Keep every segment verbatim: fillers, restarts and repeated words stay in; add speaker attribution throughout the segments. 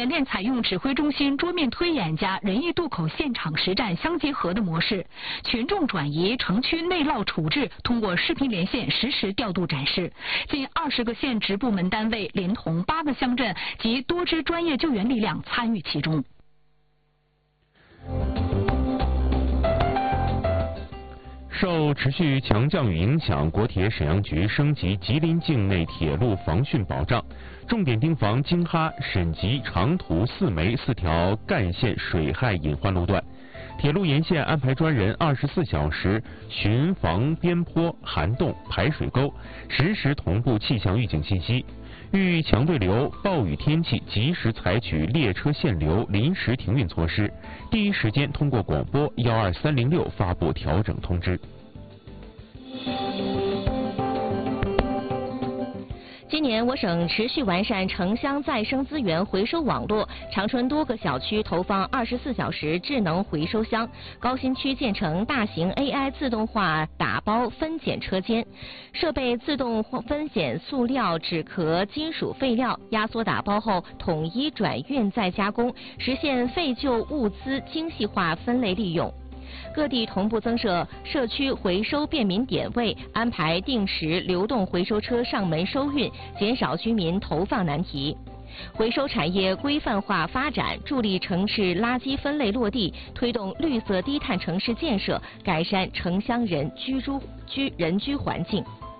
Speaker 1: 演练采用指挥中心桌面推演加人义渡口现场实战相结合的模式，群众转移、城区内涝处置通过视频连线实时调度展示。近二十个县直部门单位连同八个乡镇及多支专业救援力量参与其中。
Speaker 2: 受持续强降雨影响，国铁沈阳局升级吉林境内铁路防汛保障，重点盯防京哈、沈集、长途四枚四条干线水害隐患路段。铁路沿线安排专人二十四小时巡防边坡、涵洞、排水沟，实时同步气象预警信息。遇强对流、暴雨天气，及时采取列车限流、临时停运措施，第一时间通过广播幺二三零六发布调整通知。
Speaker 3: 今年我省持续完善城乡再生资源回收网络，长春多个小区投放二十四小时智能回收箱，高新区建成大型 A I 自动化打包分拣车间，设备自动分拣塑料、纸壳、金属废料，压缩打包后统一转运再加工，实现废旧物资精细化分类利用。各地同步增设社区回收便民点位，安排定时流动回收车上门收运，减少居民投放难题。回收产业规范化发展，助力城市垃圾分类落地，推动绿色低碳城市建设，改善城乡人居住居人居环境。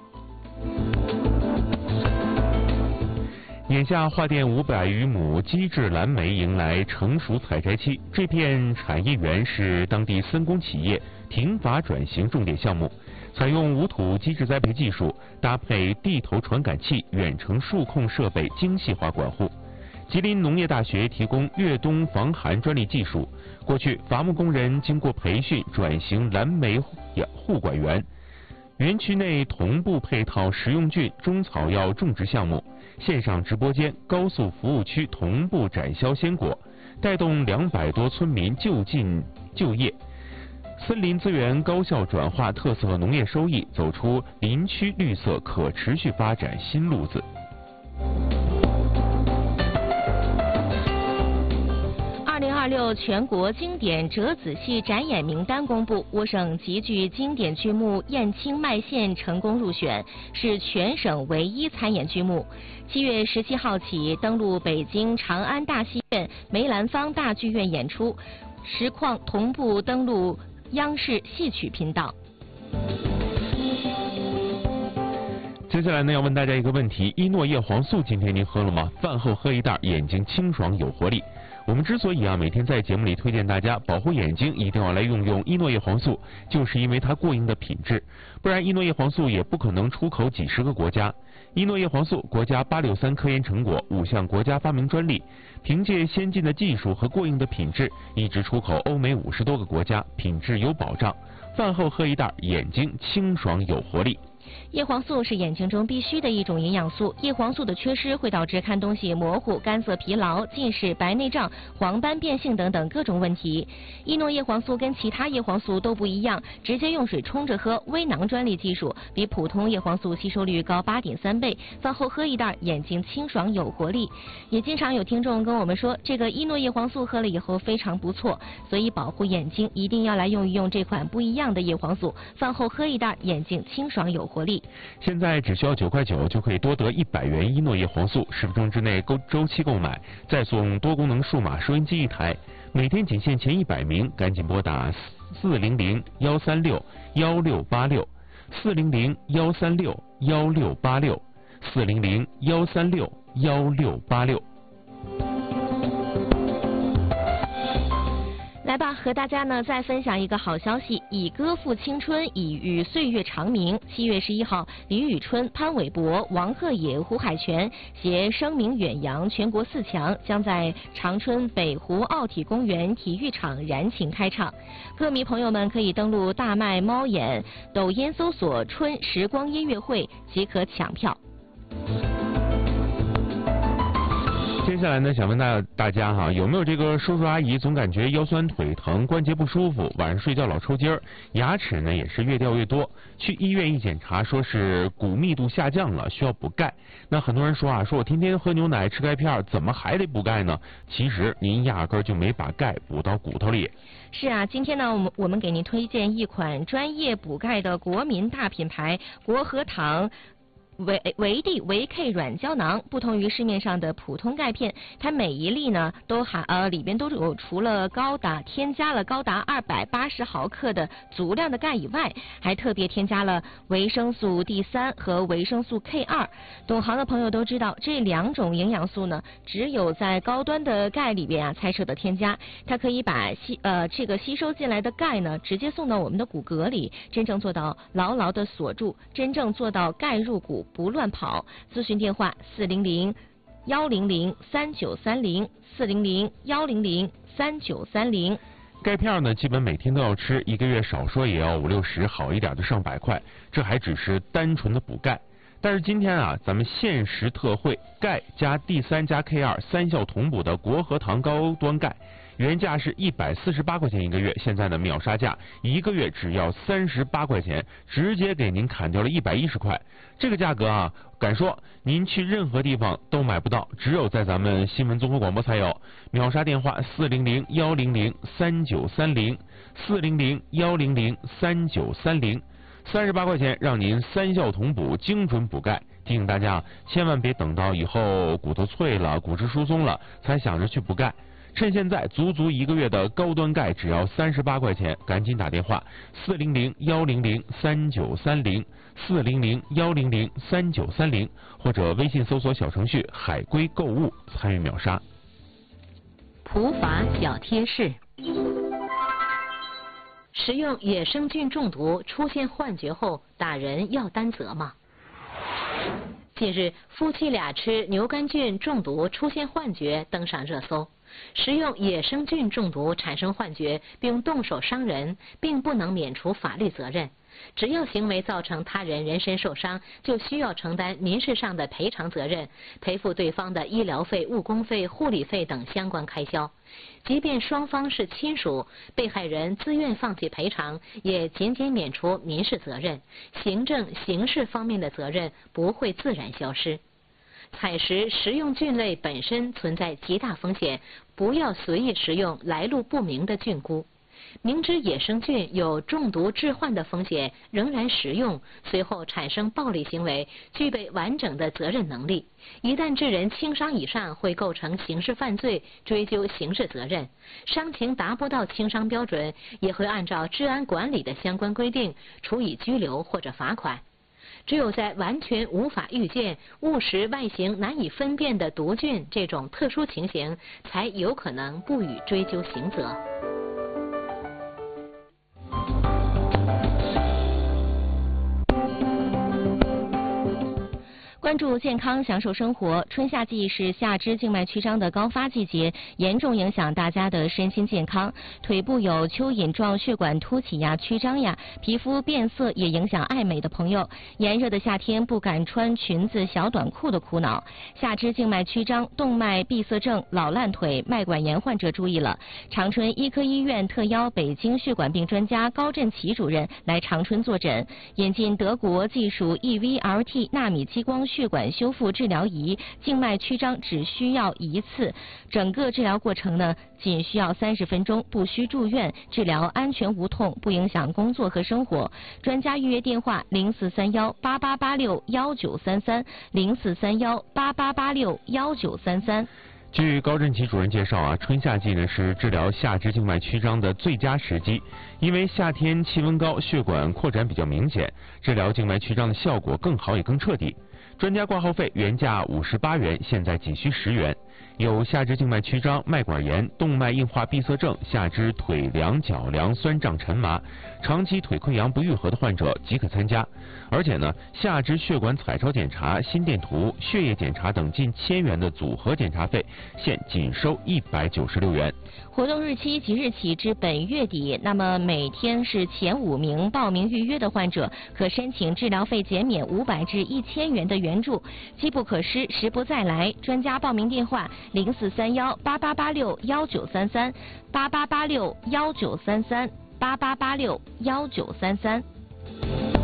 Speaker 2: 眼下，桦甸五百余亩机制蓝莓迎来成熟采摘期。这片产业园是当地森工企业停伐转型重点项目，采用无土机制栽培技术，搭配地头传感器、远程数控设备，精细化管护。吉林农业大学提供越冬防寒专利技术。过去，伐木工人经过培训，转型蓝莓护管园。园区内同步配套食用菌、中草药种植项目，线上直播间、高速服务区同步展销鲜果，带动两百多村民就近就业。森林资源高效转化特色农业收益，走出林区绿色可持续发展新路子。
Speaker 3: 二零二六全国经典折子戏展演名单公布，我省极具经典剧目《燕青麦线》成功入选，是全省唯一参演剧目。七月十七号起登陆北京长安大戏院、梅兰芳大剧院演出，实况同步登陆央视戏曲频道。
Speaker 2: 接下来呢，要问大家一个问题：依诺叶黄素今天您喝了吗？饭后喝一袋，眼睛清爽有活力。我们之所以啊每天在节目里推荐大家保护眼睛，一定要来用用依诺叶黄素，就是因为它过硬的品质，不然依诺叶黄素也不可能出口几十个国家。依诺叶黄素国家八六三科研成果，五项国家发明专利，凭借先进的技术和过硬的品质，一直出口欧美五十多个国家，品质有保障。饭后喝一袋，眼睛清爽有活力。
Speaker 3: 叶黄素是眼睛中必须的一种营养素，叶黄素的缺失会导致看东西模糊、干涩、疲劳、近视、白内障、黄斑变性等等各种问题。依诺叶黄素跟其他叶黄素都不一样，直接用水冲着喝，微囊专利技术，比普通叶黄素吸收率高八点三倍。饭后喝一袋，眼睛清爽有活力。也经常有听众跟我们说，这个依诺叶黄素喝了以后非常不错，所以保护眼睛一定要来用一用这款不一样的叶黄素。饭后喝一袋，眼睛清爽有活力。
Speaker 2: 现在只需要九块九就可以多得一百元依诺叶黄素，十分钟之内购周期购买，再送多功能数码收音机一台。每天仅限前一百名，赶紧拨打四零零幺三六幺六八六四零零幺三六幺六八六四零零幺三六幺六八六。
Speaker 3: 来吧，和大家呢再分享一个好消息，以歌赋青春，以寓岁月长明。七月十一号，李宇春、潘玮柏、王鹤野、胡海泉携声名远扬全国四强，将在长春北湖奥体公园体育场燃情开唱。歌迷朋友们可以登录大麦猫眼、抖音搜索“春时光音乐会”即可抢票。
Speaker 2: 接接下来呢，想问大大家哈，有没有这个叔叔阿姨总感觉腰酸腿疼、关节不舒服，晚上睡觉老抽筋儿，牙齿呢也是越掉越多，去医院一检查，说是骨密度下降了，需要补钙。那很多人说啊，说我天天喝牛奶吃钙片，怎么还得补钙呢？其实您压根儿就没把钙补到骨头里。
Speaker 3: 是啊，今天呢，我们我们给您推荐一款专业补钙的国民大品牌国和堂维维 D 维 K 软胶囊。不同于市面上的普通钙片，它每一粒呢都含呃里边都有除了高达添加了高达二百八十毫克的足量的钙以外，还特别添加了维生素 D 三和维生素 K 二。懂行的朋友都知道，这两种营养素呢，只有在高端的钙里边啊才舍得添加。它可以把吸呃这个吸收进来的钙呢，直接送到我们的骨骼里，真正做到牢牢的锁住，真正做到钙入骨不乱跑。咨询电话四零零幺零零三九三零四零零幺零零三九三零。
Speaker 2: 钙片呢，基本每天都要吃，一个月少说也要五六十，好一点就上百块，这还只是单纯的补钙。但是今天啊，咱们限时特惠，钙加 D 三加 K 二三效同补的国和堂高端钙，原价是一百四十八块钱一个月，现在的秒杀价，一个月只要三十八块钱，直接给您砍掉了一百一十块。这个价格啊，敢说您去任何地方都买不到，只有在咱们新闻综合广播才有。秒杀电话四零零幺零零三九三零四零零幺零零三九三零。三十八块钱让您三效同补，精准补钙。提醒大家，千万别等到以后骨头脆了、骨质疏松了才想着去补钙。趁现在足足一个月的高端钙只要三十八块钱，赶紧打电话四零零幺零零三九三零四零零幺零零三九三零，或者微信搜索小程序海龟购物参与秒杀。
Speaker 1: 普法小贴士。食用野生菌中毒出现幻觉后，打人要担责吗？近日，夫妻俩吃牛肝菌中毒出现幻觉登上热搜。食用野生菌中毒产生幻觉并动手伤人，并不能免除法律责任。只要行为造成他人人身受伤，就需要承担民事上的赔偿责任，赔付对方的医疗费、误工费、护理费等相关开销。即便双方是亲属，被害人自愿放弃赔偿，也仅仅免除民事责任，行政、刑事方面的责任不会自然消失。采食食用菌类本身存在极大风险，不要随意食用来路不明的菌菇。明知野生菌有中毒致幻的风险，仍然食用，随后产生暴力行为，具备完整的责任能力。一旦致人轻伤以上，会构成刑事犯罪，追究刑事责任；伤情达不到轻伤标准，也会按照治安管理的相关规定处以拘留或者罚款。只有在完全无法预见、误食外形难以分辨的毒菌这种特殊情形，才有可能不予追究刑责。
Speaker 3: 关注健康，享受生活。春夏季是下肢静脉曲张的高发季节，严重影响大家的身心健康。腿部有蚯蚓状血管凸起呀、曲张呀，皮肤变色也影响爱美的朋友。炎热的夏天不敢穿裙子、小短裤的苦恼。下肢静脉曲张、动脉闭塞症、老烂腿、脉管炎患者注意了。长春医科医院特邀北京血管病专家高振奇主任来长春坐诊，引进德国技术 E V L T 纳米激光血管修复治疗仪，静脉曲张只需要一次，整个治疗过程呢仅需要三十分钟，不需住院，治疗安全无痛，不影响工作和生活。专家预约电话零四三幺八八八六幺九三三零四三幺八八八六幺九三三。
Speaker 2: 据高振奇主任介绍啊，春夏季呢是治疗下肢静脉曲张的最佳时机，因为夏天气温高，血管扩展比较明显，治疗静脉曲张的效果更好也更彻底。专家挂号费原价五十八元，现在仅需十元。有下肢静脉曲张、脉管炎、动脉硬化闭塞症、下肢腿凉、脚凉、酸胀、沉麻、长期腿溃疡不愈合的患者即可参加。而且呢，下肢血管彩超检查、心电图、血液检查等近千元的组合检查费，现仅收一百九十六元。
Speaker 3: 活动日期即日起至本月底，那么每天是前五名报名预约的患者，可申请治疗费减免五百至一千元的援助，机不可失，时不再来。专家报名电话：零四三幺八八八六幺九三三八八八六幺九三三八八八六幺九三三。